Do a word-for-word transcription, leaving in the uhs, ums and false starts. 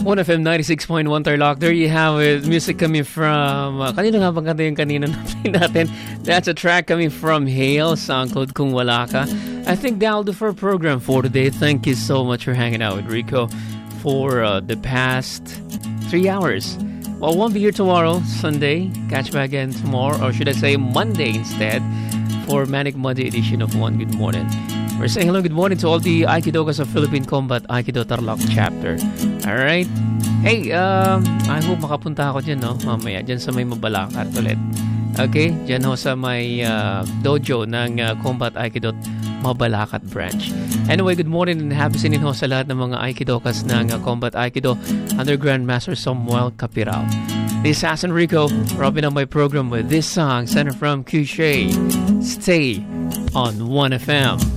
one F M ninety-six point one Tarlac. There you have it. Music coming from... Uh, kanino nga bang kanta yung kanina na-play natin? That's a track coming from Hale, SoundCloud Kung Wala Ka. I think that'll do for our program for today. Thank you so much for hanging out with Rico for uh, the past three hours. Well, won't be here tomorrow, Sunday. Catch back again tomorrow, or should I say Monday instead, for Manic Monday edition of One Good Morning. We're saying hello, good morning to all the Aikidokas of Philippine Combat Aikido Tarlac chapter. Alright? Hey, um, I hope makapunta ako dyan, no? Mamaya, dyan sa may Mabalacat ulit. Okay? Dyan ho sa may uh, dojo ng uh, Combat Aikido Mabalacat branch. Anyway, good morning and happy sinin ho sa lahat ng mga Aikidokas ng uh, Combat Aikido under Grandmaster Samuel Capirao. This is Assassin Rico, wrapping up my program with this song, sent from Cushay. Stay on one F M.